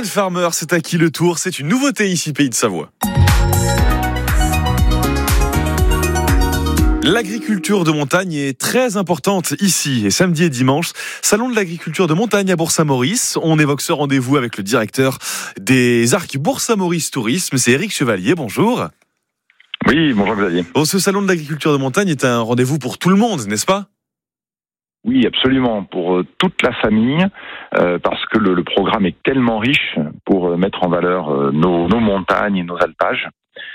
Mylène Farmer, c'est à qui le tour? C'est une nouveauté ici, Pays de Savoie. L'agriculture de montagne est très importante ici. Et samedi et dimanche, salon de l'agriculture de montagne à Bourg-Saint-Maurice. On évoque ce rendez-vous avec le directeur des Arcs Bourg-Saint-Maurice Tourisme. C'est Éric Chevalier, bonjour. Oui, bonjour Xavier. Bon, ce salon de l'agriculture de montagne est un rendez-vous pour tout le monde, n'est-ce pas? Oui, absolument, pour toute la famille, parce que le programme est tellement riche pour mettre en valeur nos montagnes et nos alpages,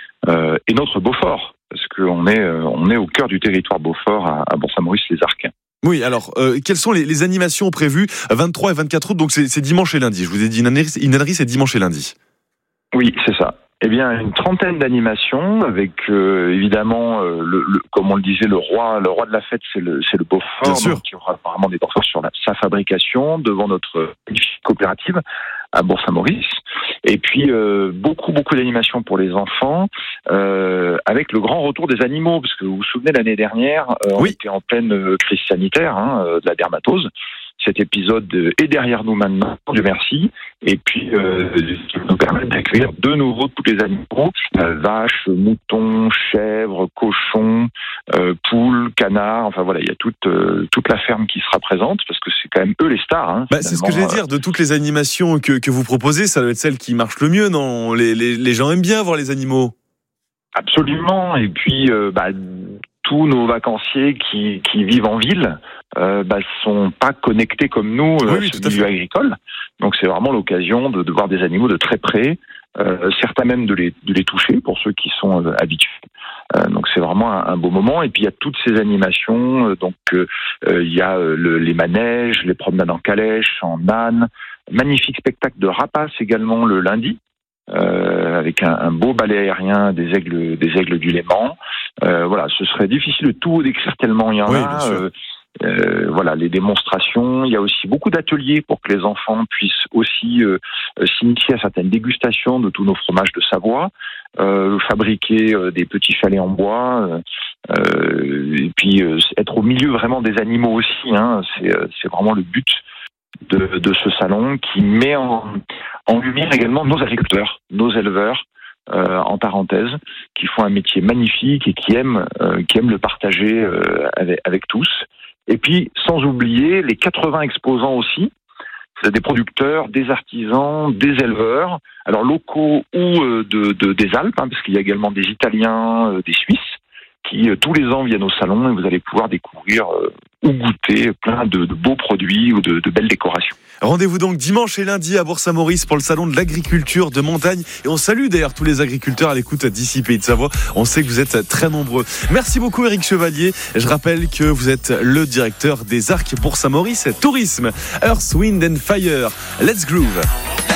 et notre Beaufort, parce qu'on est au cœur du territoire Beaufort à Bourg-Saint-Maurice-les-Arcs. Oui, alors, quelles sont les animations prévues 23 et 24 août? Donc c'est dimanche et lundi. Je vous ai dit, une ânerie, c'est dimanche et lundi. Oui, c'est ça. Eh bien, une trentaine d'animations avec évidemment comme on le disait, le roi de la fête, c'est le Beaufort. Bien sûr. Donc, il y aura apparemment des Beauforts sur sa fabrication devant notre coopérative à Bourg-Saint-Maurice. Et puis beaucoup d'animations pour les enfants avec le grand retour des animaux, parce que vous vous souvenez l'année dernière, on était en pleine crise sanitaire de la dermatose. Cet épisode est derrière nous maintenant, Dieu merci, et puis qui nous permet d'accueillir de nouveau tous les animaux, vaches, moutons, chèvres, cochons, poules, canards, enfin voilà, il y a toute la ferme qui sera présente, parce que c'est quand même eux les stars. C'est ce que j'allais dire, de toutes les animations que vous proposez, ça doit être celle qui marche le mieux, non? Les gens aiment bien voir les animaux. Absolument, et puis tous nos vacanciers qui vivent en ville sont pas connectés comme nous au milieu agricole. Donc c'est vraiment l'occasion de voir des animaux de très près, certains même de les toucher pour ceux qui sont habitués. Donc c'est vraiment un beau moment. Et puis il y a toutes ces animations. Il y a les manèges, les promenades en calèche, en âne, magnifique spectacle de rapaces également le lundi. Avec un beau ballet aérien des aigles du Léman. Voilà, ce serait difficile de tout décrire tellement il y en a. Voilà, les démonstrations. Il y a aussi beaucoup d'ateliers pour que les enfants puissent aussi s'initier à certaines dégustations de tous nos fromages de Savoie, fabriquer des petits chalets en bois, et puis être au milieu vraiment des animaux aussi. C'est vraiment le but de ce salon qui met en lumière également nos agriculteurs, nos éleveurs, en parenthèse, qui font un métier magnifique et qui aiment le partager avec tous. Et puis, sans oublier les 80 exposants aussi, c'est des producteurs, des artisans, des éleveurs, alors locaux ou des Alpes, parce qu'il y a également des Italiens, des Suisses, qui tous les ans viennent au salon et vous allez pouvoir découvrir ou goûter plein de beaux produits ou de belles décorations. Rendez-vous donc dimanche et lundi à Bourg-Saint-Maurice pour le salon de l'agriculture de montagne. Et on salue d'ailleurs tous les agriculteurs à l'écoute d'ici Pays de Savoie. On sait que vous êtes très nombreux. Merci beaucoup Éric Chevalier. Je rappelle que vous êtes le directeur des Arcs Bourg-Saint-Maurice Tourisme. Earth, Wind and Fire. Let's groove.